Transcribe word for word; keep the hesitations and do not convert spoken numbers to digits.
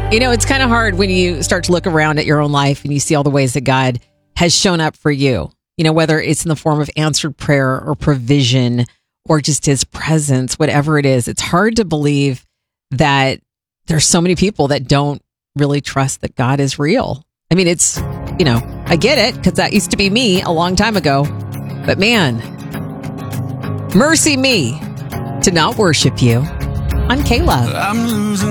You know, it's kind of hard when you start to look around at your own life and you see all the ways that God has shown up for you. You know, whether it's in the form of answered prayer or provision or just his presence, whatever it is, it's hard to believe that there's so many people that don't really trust that God is real. I mean, it's, you know, I get it because that used to be me a long time ago. But man, mercy me to not worship you on K-Love. I'm losing.